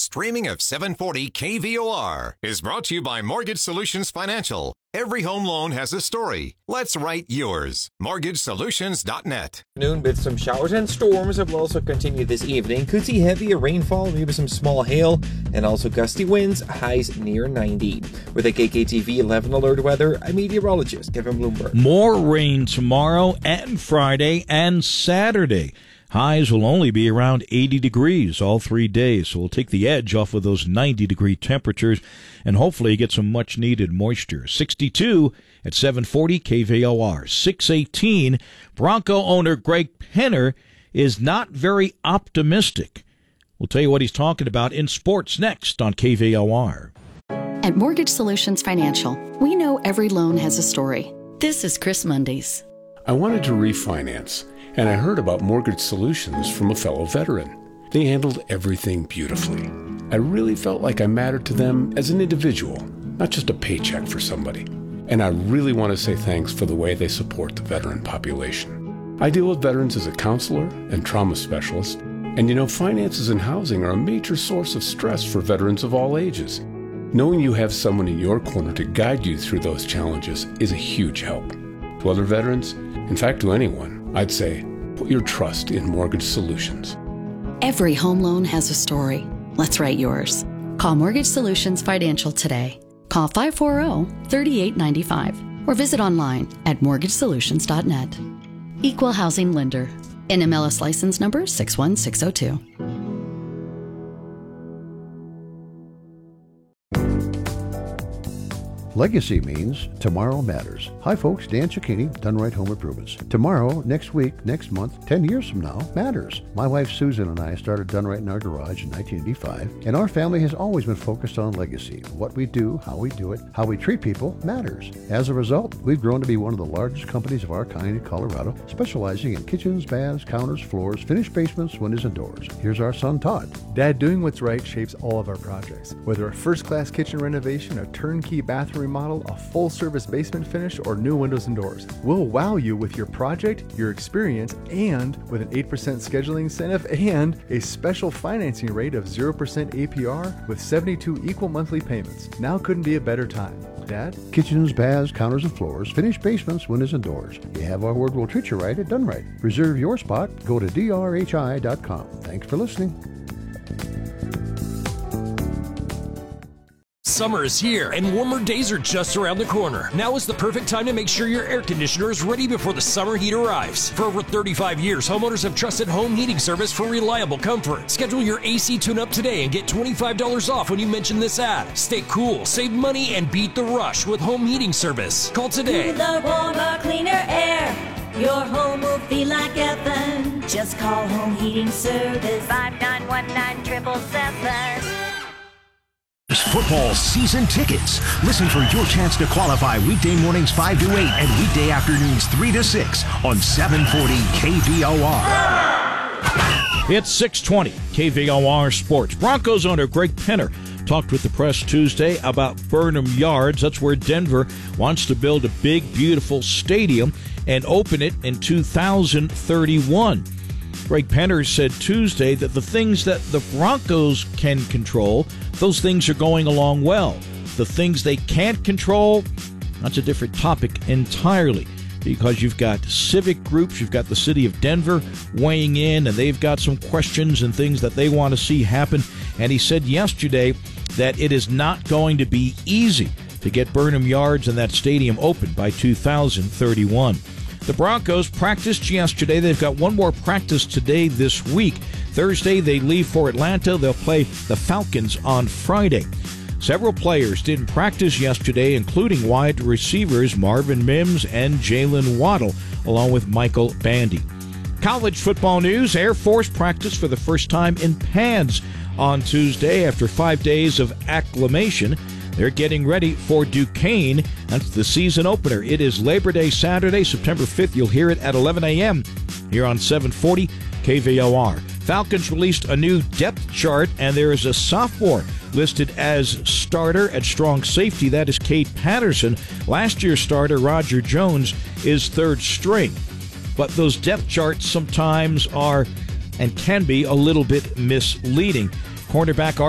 streaming of 740 KVOR is brought to you by Mortgage Solutions Financial. Every home loan has a story. Let's write yours. MortgageSolutions.net. Noon with some showers and storms that will also continue this evening. Could see heavier rainfall, maybe some small hail, and also gusty winds, highs near 90. With a KKTV 11 alert weather, I'm meteorologist Kevin Bloomberg. More rain tomorrow and Friday and Saturday. Highs will only be around 80 degrees all 3 days, so we'll take the edge off of those 90-degree temperatures and hopefully get some much-needed moisture. 62 at 740 KVOR. 618, Bronco owner Greg Penner is not very optimistic. We'll tell you what he's talking about in sports next on KVOR. At Mortgage Solutions Financial, we know every loan has a story. This is Chris Mundy's. I wanted to refinance, and I heard about Mortgage Solutions from a fellow veteran. They handled everything beautifully. I really felt like I mattered to them as an individual, not just a paycheck for somebody. And I really want to say thanks for the way they support the veteran population. I deal with veterans as a counselor and trauma specialist, and finances and housing are a major source of stress for veterans of all ages. Knowing you have someone in your corner to guide you through those challenges is a huge help. To other veterans, in fact to anyone, I'd say, put your trust in Mortgage Solutions. Every home loan has a story. Let's write yours. Call Mortgage Solutions Financial today. Call 540-3895 or visit online at mortgagesolutions.net. Equal Housing Lender. NMLS license number 61602. Legacy means tomorrow matters. Hi folks, Dan Cicchini, Done Right Home Improvements. Tomorrow, next week, next month, 10 years from now matters. My wife Susan and I started Done Right in our garage in 1985, and our family has always been focused on legacy. What we do, how we do it, how we treat people matters. As a result, we've grown to be one of the largest companies of our kind in Colorado, specializing in kitchens, baths, counters, floors, finished basements, windows, and doors. Here's our son Todd. Dad, doing what's right shapes all of our projects. Whether a first-class kitchen renovation, a turnkey bathroom remodel, a full-service basement finish, or new windows and doors. We'll wow you with your project, your experience, and with an 8% scheduling incentive and a special financing rate of 0% APR with 72 equal monthly payments. Now couldn't be a better time. Dad? Kitchens, baths, counters, and floors, finished basements, windows, and doors. You have our word, we'll treat you right at Done Right. Reserve your spot. Go to drhi.com. Thanks for listening. Summer is here, and warmer days are just around the corner. Now is the perfect time to make sure your air conditioner is ready before the summer heat arrives. For over 35 years, homeowners have trusted Home Heating Service for reliable comfort. Schedule your AC tune-up today and get $25 off when you mention this ad. Stay cool, save money, and beat the rush with Home Heating Service. Call today. Cooler, warmer, cleaner air. Your home will feel like heaven. Just call Home Heating Service. 5919-777. Football season tickets. Listen for your chance to qualify weekday mornings 5 to 8 and weekday afternoons 3 to 6 on 740 KVOR. It's 620 KVOR Sports. Broncos owner Greg Penner talked with the press Tuesday about Burnham Yards. That's where Denver wants to build a big, beautiful stadium and open it in 2031. Greg Penner said Tuesday that the things that the Broncos can control, those things are going along well. The things they can't control, that's a different topic entirely, because you've got civic groups, you've got the city of Denver weighing in, and they've got some questions and things that they want to see happen. And he said yesterday that it is not going to be easy to get Burnham Yards and that stadium open by 2031. The Broncos practiced yesterday. They've got one more practice today this week. Thursday, they leave for Atlanta. They'll play the Falcons on Friday. Several players didn't practice yesterday, including wide receivers Marvin Mims and Jalen Waddle, along with Michael Bandy. College football news. Air Force practiced for the first time in pads on Tuesday after 5 days of acclimation. They're getting ready for Duquesne. That's the season opener. It is Labor Day Saturday, September 5th. You'll hear it at 11 a.m. here on 740 KVOR. Falcons released a new depth chart, and there is a sophomore listed as starter at strong safety. That is Kate Patterson. Last year's starter, Roger Jones, is third string. But those depth charts sometimes are and can be a little bit misleading. Cornerback